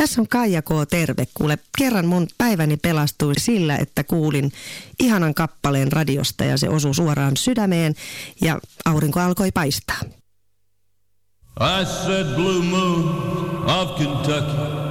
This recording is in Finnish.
Tässä on Kaija K. Terve. Kuule, kerran mun päiväni pelastui sillä, että kuulin ihanan kappaleen radiosta ja se osui suoraan sydämeen ja aurinko alkoi paistaa. I said blue moon of Kentucky,